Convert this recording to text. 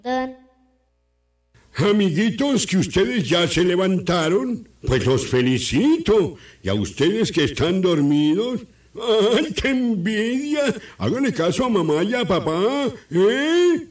Dun. Amiguitos, que ustedes ya se levantaron, pues los felicito. Y a ustedes que están dormidos, ¡ay, qué envidia! Háganle caso a mamá y a papá, ¿eh?